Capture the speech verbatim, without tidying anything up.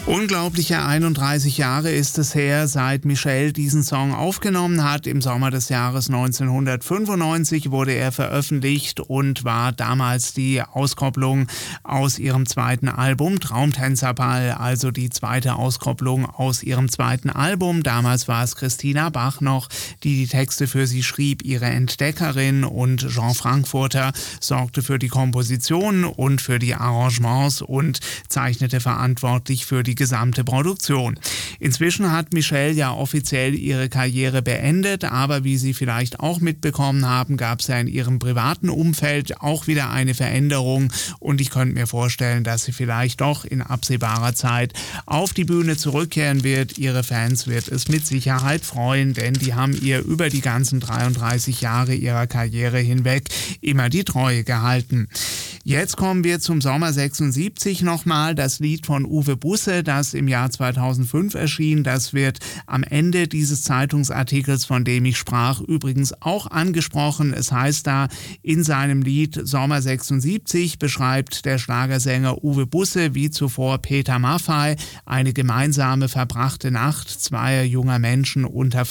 Unglaubliche einunddreißig Jahre ist es her, seit Michelle diesen Song aufgenommen hat. Im Sommer des Jahres neunzehnhundertfünfundneunzig wurde er veröffentlicht und war damals die Auskopplung aus ihrem zweiten Album Traumtänzerball, also die zweite Auskopplung aus ihrem zweiten Album. Damals war es Christina Bach noch, die die Texte für sie schrieb, ihre Entdeckerin, und Jean Frankfurter sorgte für die Komposition und für die Arrangements und zeichnete verantwortlich für die gesamte Produktion. Inzwischen hat Michelle ja offiziell ihre Karriere beendet, aber wie Sie vielleicht auch mitbekommen haben, gab es ja in ihrem privaten Umfeld auch wieder eine Veränderung und ich könnte mir vorstellen, dass sie vielleicht doch in absehbarer Zeit auf die Bühne zurückkehren wird. Ihre Fans wird es mit Sicherheit freuen, denn die haben ihr über die ganzen dreiunddreißig Jahre ihrer Karriere hinweg immer die Treue gehalten. Jetzt kommen wir zum Sommer sechsundsiebzig nochmal, das Lied von Uwe Busse, das im Jahr zweitausendfünf erschien. Das wird am Ende dieses Zeitungsartikels, von dem ich sprach, übrigens auch angesprochen. Es heißt da, in seinem Lied Sommer sechsundsiebzig beschreibt der Schlagersänger Uwe Busse wie zuvor Peter Maffay eine gemeinsame verbrachte Nacht zweier junger Menschen unter